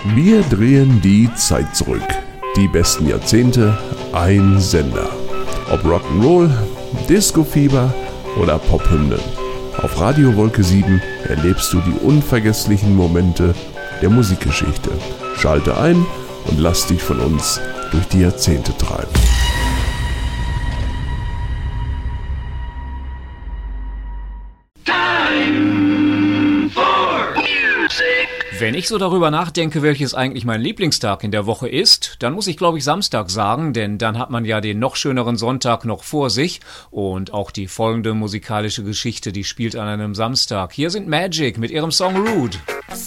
Wir drehen die Zeit zurück. Die besten Jahrzehnte, ein Sender. Ob Rock'n'Roll, Disco-Fieber oder Pophymnen. Auf Radio Wolke 7 erlebst du die unvergesslichen Momente der Musikgeschichte. Schalte ein und lass dich von uns durch die Jahrzehnte treiben. Wenn ich so darüber nachdenke, welches eigentlich mein Lieblingstag in der Woche ist, dann muss ich, glaube ich, Samstag sagen, denn dann hat man ja den noch schöneren Sonntag noch vor sich und auch die folgende musikalische Geschichte, die spielt an einem Samstag. Hier sind Magic mit ihrem Song Rude.